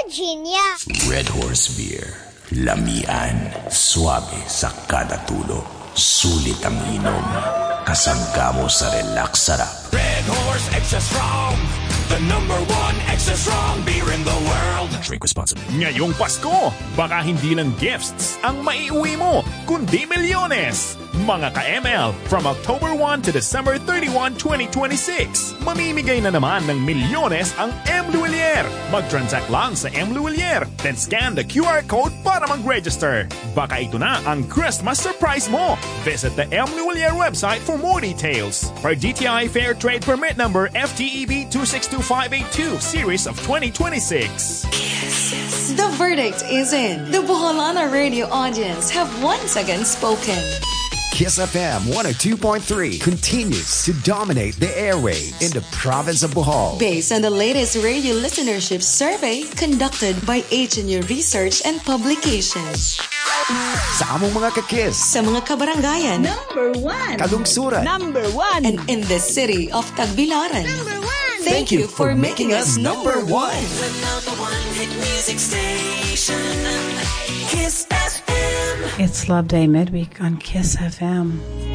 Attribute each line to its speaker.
Speaker 1: Virginia.
Speaker 2: Red Horse Beer. Lamian, swabe sa kada tulo. Sulit ang inom. Kasangga mo sa relax sarap.
Speaker 3: Red Horse Extra Strong, the #1 extra strong beer in the world.
Speaker 2: Drink responsibly.
Speaker 4: Ngayong Pasko, baka hindi lang gifts ang maiuwi mo, kundi milyones. Mga ka-ML, from October 1 to December 31, 2026, mamimigay na naman ng milyones ang M. Luwilier. Mag-transact lang sa M. Luwilier, then scan the QR code para mag-register. Baka ito na ang Christmas surprise mo. Visit the M. Luwilier website for more details. Per DTI Fair Trade Permit Number FTEB 262582, Series of 2026.
Speaker 5: The verdict is in. The Boholana radio audience have once again spoken.
Speaker 6: Kiss FM 102.3 continues to dominate the airwaves in the province of Bohol.
Speaker 5: Based on the latest radio listenership survey conducted by HNU Research and Publications.
Speaker 6: Sa among mga kakis,
Speaker 5: Sa mga kabarangayan,
Speaker 7: #1.
Speaker 6: kalungsuran,
Speaker 7: #1.
Speaker 5: and in the city of Tagbilaran.
Speaker 7: #1.
Speaker 5: Thank you for making us #1.
Speaker 8: Hit music station, Kiss FM.
Speaker 9: It's Love Day midweek on Kiss FM.